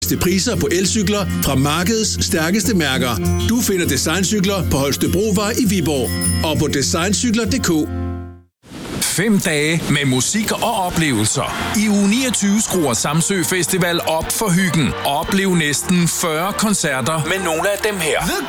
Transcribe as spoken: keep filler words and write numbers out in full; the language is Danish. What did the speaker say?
priser på elcykler fra markedets stærkeste mærker. Du finder Designcykler på Holstebrovej i Viborg og på designcykler punktum d k. Fem dage med musik og oplevelser. I uge niogtyve skruer Samsø Festival op for hyggen. Oplev næsten fyrre koncerter med nogle af dem her. The